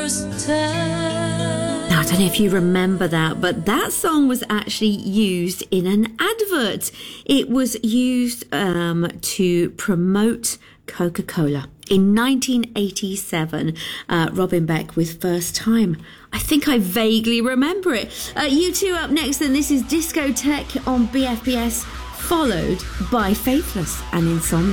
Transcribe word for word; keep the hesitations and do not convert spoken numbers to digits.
first time. Now, I don't know if you remember that, but that song was actually used in an advert. It was used um, to promote Coca-Cola. In nineteen eighty-seven, uh, Robin Beck with First Time. I think I vaguely remember it. Uh, you two up next, and this is Discotheque on B F B S, followed by Faithless and Insomnia.